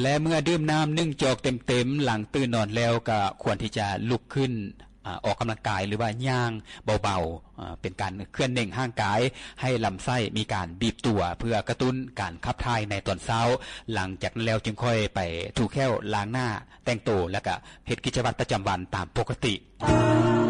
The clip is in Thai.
และเมื่อดื่มน้ำ1 จอกเต็มๆหลังตื่นนอนแล้วก็ควรที่จะลุกขึ้นออกกำลังกายหรือว่าย่างเบาๆเป็นการเคลื่อนเน่งห่างกายให้ลำไส้มีการบีบตัวเพื่อกระตุ้นการขับถ่ายในตอนเช้าหลังจากนั้นแล้วจึงค่อยไปถูแค่ล้างหน้าแต่งตัวแล้วก็เฮ็ดกิจวัตรประจำวันตามปกติ